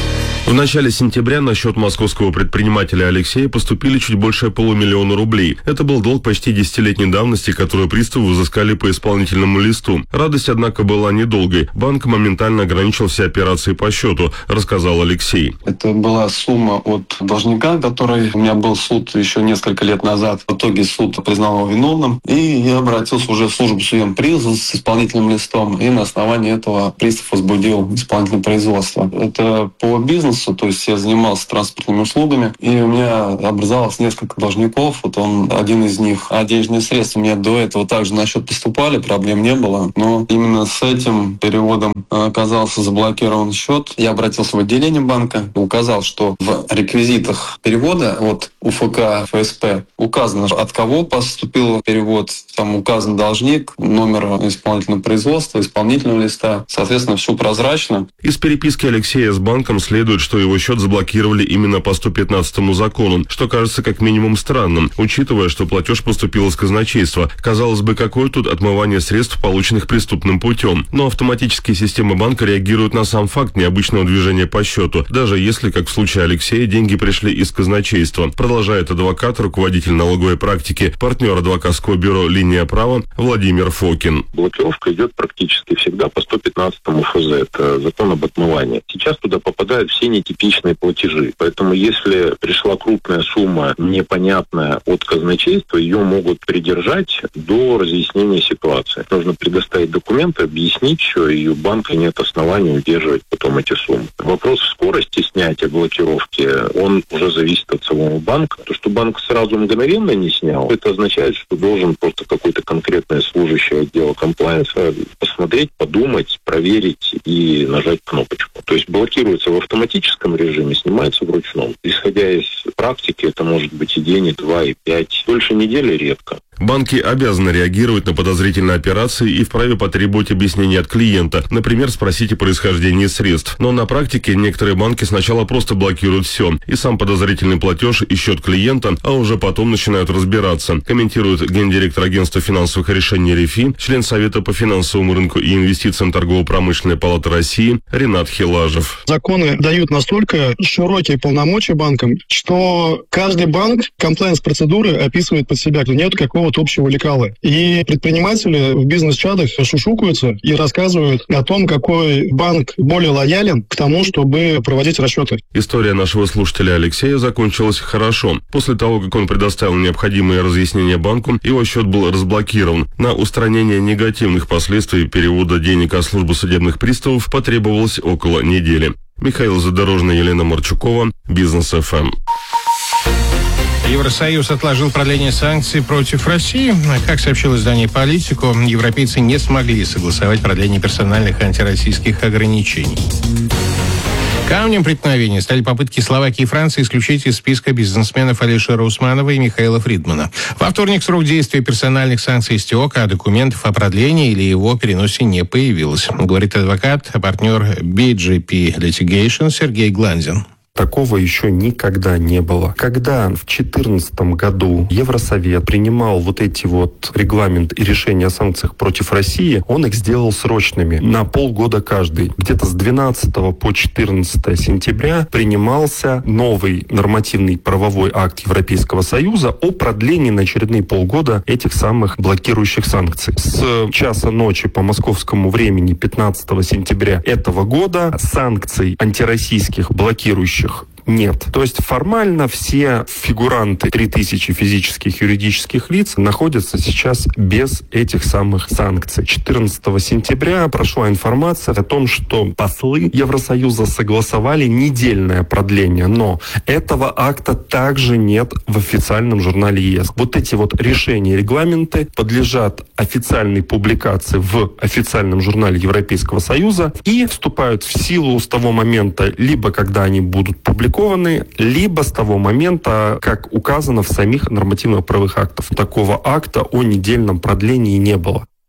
S4: В начале сентября на счет московского предпринимателя Алексея поступили чуть больше полумиллиона рублей. Это был долг почти десятилетней давности, который приставы взыскали по исполнительному листу. Радость, однако, была недолгой. Банк моментально ограничил все операции по счету, рассказал Алексей.
S5: Это была сумма от должника, который у меня был суд еще несколько лет назад. В итоге суд признал его виновным, и я обратился уже в службу судебного призыва с исполнительным листом, и на основании этого пристав возбудил исполнительное производство. Это по бизнесу. То есть я занимался транспортными услугами, и у меня образовалось несколько должников. Вот он один из них. А денежные средства у меня до этого также на счет поступали, проблем не было. Но именно с этим переводом оказался заблокирован счет. Я обратился в отделение банка, указал, что в реквизитах перевода от УФК ФСП указано, от кого поступил перевод, там указан должник, номер исполнительного производства, исполнительного листа. Соответственно, все прозрачно.
S4: Из переписки Алексея с банком следует, что его счет заблокировали именно по сто пятнадцатому закону, что кажется как минимум странным, учитывая, что платеж поступил из казначейства. Казалось бы, какое тут отмывание средств, полученных преступным путем. Но автоматические системы банка реагируют на сам факт необычного движения по счету, даже если, как в случае Алексея, деньги пришли из казначейства. Продолжает адвокат, руководитель налоговой практики, партнер адвокатского бюро «Линия права» Владимир Фокин.
S6: Блокировка идет практически всегда по сто пятнадцатому ФЗ. Это закон об отмывании. Сейчас туда попадают все нетипичные платежи. Поэтому если пришла крупная сумма непонятная от казначейства, ее могут придержать до разъяснения ситуации. Нужно предоставить документы, объяснить все, и у банка нет оснований удерживать потом эти суммы. Вопрос скорости снятия блокировки, он уже зависит от самого банка. То, что банк сразу мгновенно не снял, это означает, что должен просто какой-то конкретный служащий отдела комплайенса посмотреть, подумать, проверить и нажать кнопочку. То есть блокируется в автоматическом режиме, снимается вручную. Исходя из практики, это может быть и день, и два, и пять. Дольше недели редко.
S4: Банки обязаны реагировать на подозрительные операции и вправе потребовать объяснения от клиента, например, спросить о происхождении средств. Но на практике некоторые банки сначала просто блокируют все, и сам подозрительный платеж, и счет клиента, а уже потом начинают разбираться, комментирует гендиректор агентства финансовых решений РИФИ, член Совета по финансовому рынку и инвестициям Торгово-промышленной палаты России Ренат Хилажев.
S7: Законы дают настолько широкие полномочия банкам, что каждый банк комплайенс-процедуры описывает под себя, нет какого-то общего лекала. И предприниматели в бизнес-чатах шушукаются и рассказывают о том, какой банк более лоялен к тому, чтобы проводить расчеты.
S4: История нашего слушателя Алексея закончилась хорошо. После того, как он предоставил необходимые разъяснения банку, его счет был разблокирован. На устранение негативных последствий перевода денег от службы судебных приставов потребовалось около недели. Михаил Задорожный, Елена Марчукова, Бизнес эф эм.
S3: Евросоюз отложил продление санкций против России. Как сообщил издание «Политику», европейцы не смогли согласовать продление персональных антироссийских ограничений. Камнем преткновения стали попытки Словакии и Франции исключить из списка бизнесменов Алишера Усманова и Михаила Фридмана. Во вторник срок действия персональных санкций истек, а документов о продлении или его переносе не появилось, говорит адвокат, партнер би джей пи Litigation Сергей Гланзин.
S9: Такого еще никогда не было. Когда в две тысячи четырнадцатом году Евросовет принимал вот эти вот регламент и решения о санкциях против России, он их сделал срочными, на полгода каждый. Где-то с двенадцатого по четырнадцатое сентября принимался новый нормативный правовой акт Европейского Союза о продлении на очередные полгода этих самых блокирующих санкций. С часа ночи по московскому времени пятнадцатого сентября этого года санкций антироссийских блокирующих нет. То есть формально все фигуранты, три тысячи физических и юридических лиц, находятся сейчас без этих самых санкций. четырнадцатого сентября прошла информация о том, что послы Евросоюза согласовали недельное продление, но этого акта также нет в официальном журнале ЕС. Вот эти вот решения и регламенты подлежат официальной публикации в официальном журнале Европейского Союза и вступают в силу с того момента, либо когда они будут публикованы, либо с того момента, как указано в самих нормативно-правовых актах. Такого акта о недельном продлении не было.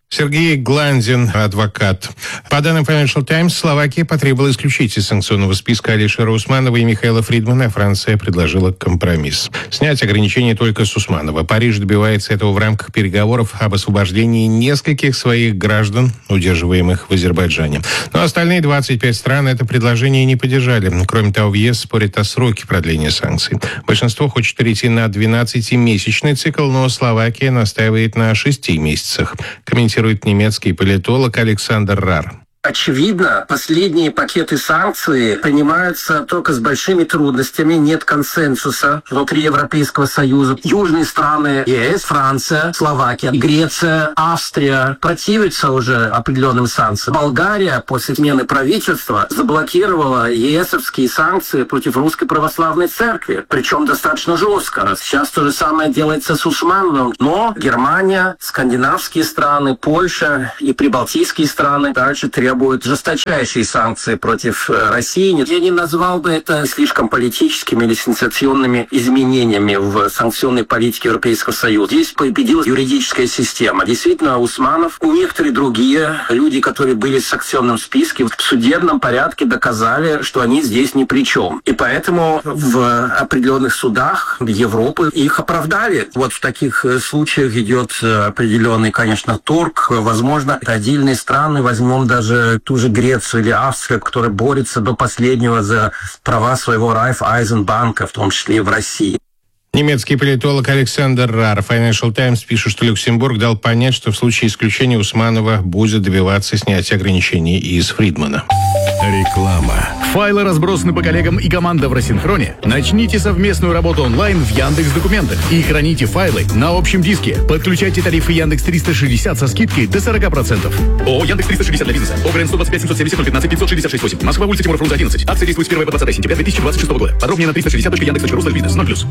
S3: Сергей Гландин, адвокат. По данным Financial Times, Словакия потребовала исключить из санкционного списка Алишера Усманова и Михаила Фридмана, а Франция предложила компромисс. Снять ограничения только с Усманова. Париж добивается этого в рамках переговоров об освобождении нескольких своих граждан, удерживаемых в Азербайджане. Но остальные двадцать пять стран это предложение не поддержали. Кроме того, в ЕС спорят о сроке продления санкций. Большинство хочет перейти на двенадцатимесячный цикл, но Словакия настаивает на шести месяцах. Комментирует немецкий политолог Александр Рар.
S8: Очевидно, последние пакеты санкций принимаются только с большими трудностями, нет консенсуса внутри Европейского Союза. Южные страны ЕС, Франция, Словакия, Греция, Австрия противятся уже определенным санкциям. Болгария после смены правительства заблокировала ЕСовские санкции против Русской Православной Церкви, причем достаточно жестко. Сейчас то же самое делается с Усмановым, но Германия, скандинавские страны, Польша и прибалтийские страны дальше требуют будут жесточайшие санкции против России. Я не назвал бы это слишком политическими или сенсационными изменениями в санкционной политике Европейского Союза. Здесь победила юридическая система. Действительно, Усманов и некоторые другие люди, которые были в санкционном списке, в судебном порядке доказали, что они здесь ни при чем. И поэтому в определенных судах Европы их оправдали. Вот в таких случаях идет определенный, конечно, торг. Возможно, отдельные страны, возьмем даже ту же Грецию или Австрию, которая борется до последнего за права своего Райффайзенбанка, в том числе и в России.
S3: Немецкий политолог Александр Рар. Financial Times пишет, что Люксембург дал понять, что в случае исключения Усманова будет добиваться снятия ограничений из Фридмана.
S10: Реклама. Файлы разбросаны по коллегам и команда в рассинхроне. Начните совместную работу онлайн в Яндекс.Документах и храните файлы на общем диске. Подключайте тарифы Яндекс триста шестьдесят со скидкой до сорок процентов. ООО Яндекс триста шестьдесят для бизнеса. ОГРН сто двадцать пять семьсот семьдесят ноль пятнадцать пятьсот шестьдесят шесть восемь. Москва, улица Тимура Фрунзе одиннадцать. Акция действует с первого по двадцатое сентября две тысячи двадцать шестого года. Подробнее на триста шестьдесят точка яндекс точка ру слэш бизнес. ноль плюс.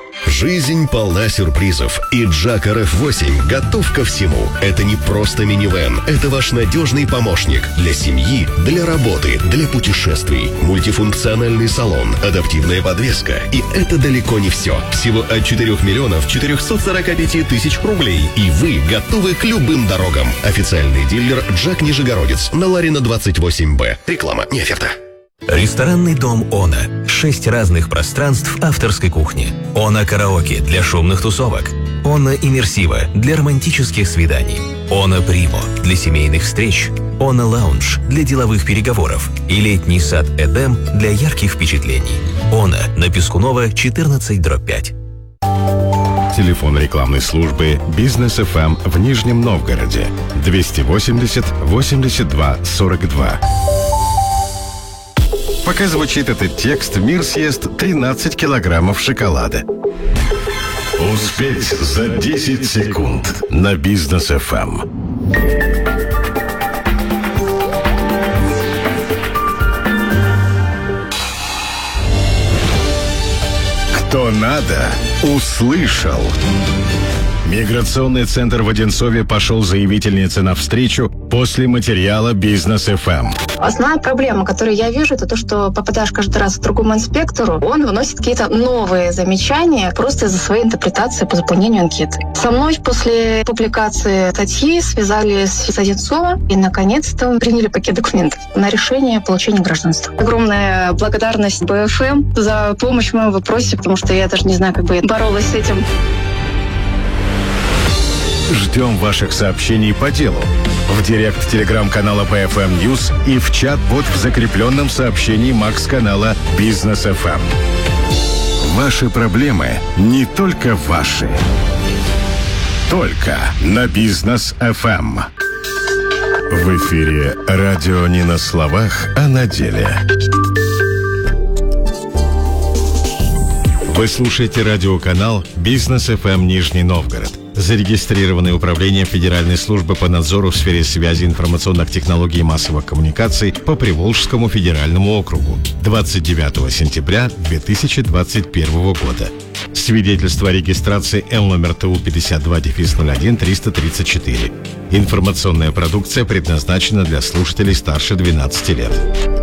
S20: Жизнь полна сюрпризов, и Джак эр эф восемь готов ко всему. Это не просто минивэн, это ваш надежный помощник для семьи, для работы, для путешествий. Мультифункциональный салон, адаптивная подвеска. И это далеко не все. Всего от четырёх миллионов четырехсот сорока пяти тысяч рублей. И вы готовы к любым дорогам. Официальный дилер Джак Нижегородец на Ларина двадцать восемь Б. Реклама, не оферта.
S11: Ресторанный дом «Она». Шесть разных пространств авторской кухни. «Она караоке» для шумных тусовок. «Она иммерсива» для романтических свиданий. «Она Примо» для семейных встреч. «Она лаунж» для деловых переговоров. И летний сад «Эдем» для ярких впечатлений. «Она» на Пискунова четырнадцать дробь пять.
S1: Телефон рекламной службы «Бизнес эф эм» в Нижнем Новгороде. двести восемьдесят восемьдесят два сорок два. Пока звучит этот текст, мир съест тринадцать килограммов шоколада. Успеть за десять секунд на Бизнес эф эм. Кто надо, услышал. Миграционный центр в Одинцове пошел заявительнице навстречу после материала «Бизнес эф эм».
S12: Основная проблема, которую я вижу, это то, что попадаешь каждый раз к другому инспектору, он выносит какие-то новые замечания просто из-за своей интерпретации по заполнению анкеты. Со мной после публикации статьи связались с Одинцова и, наконец-то, приняли пакет документов на решение получения гражданства. Огромная благодарность бэ эф эм за помощь в моем вопросе, потому что я даже не знаю, как бы я боролась с этим.
S1: Ждем ваших сообщений по делу в директ телеграм-канала пэ эф эм News и в чат-бот в закрепленном сообщении Макс-канала «Бизнес эф эм». Ваши проблемы не только ваши. Только на «Бизнес эф эм». В эфире радио не на словах, а на деле. Вы слушаете радиоканал «Бизнес эф эм» Нижний Новгород. Зарегистрированное управление Федеральной службы по надзору в сфере связи, информационных технологий и массовых коммуникаций по Приволжскому федеральному округу двадцать девятого сентября две тысячи двадцать первого года. Свидетельство о регистрации Л номер ТУ пятьдесят два ноль один триста тридцать четыре. Информационная продукция предназначена для слушателей старше двенадцати лет.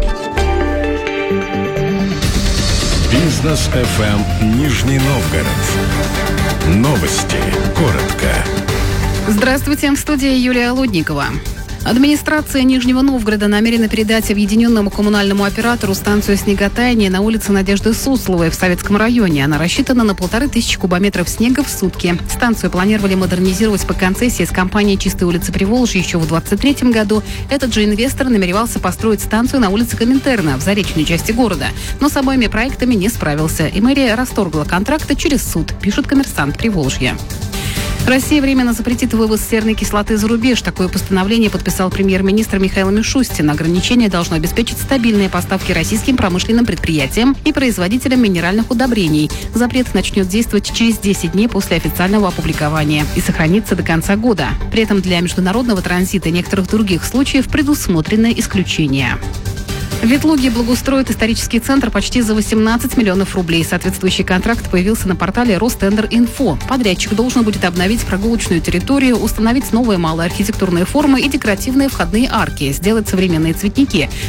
S1: Бизнес эф эм Нижний Новгород. Новости. Коротко.
S13: Здравствуйте, в студии Юлия Лудникова. Администрация Нижнего Новгорода намерена передать объединенному коммунальному оператору станцию снеготаяния на улице Надежды Сусловой в Советском районе. Она рассчитана на полторы тысячи кубометров снега в сутки. Станцию планировали модернизировать по концессии с компанией «Чистые улицы Приволжья» еще в двадцать третьем году. Этот же инвестор намеревался построить станцию на улице Коминтерна в заречной части города. Но с обоими проектами не справился, и мэрия расторгла контракты через суд, пишет «Коммерсант Приволжья». Россия временно запретит вывоз серной кислоты за рубеж. Такое постановление подписал премьер-министр Михаил Мишустин. Ограничение должно обеспечить стабильные поставки российским промышленным предприятиям и производителям минеральных удобрений. Запрет начнет действовать через десять дней после официального опубликования и сохранится до конца года. При этом для международного транзита и некоторых других случаев предусмотрены исключения. В Ветлуге благоустроит исторический центр почти за восемнадцать миллионов рублей. Соответствующий контракт появился на портале Ростендер.Инфо. Подрядчик должен будет обновить прогулочную территорию, установить новые малые архитектурные формы и декоративные входные арки, сделать современные цветники.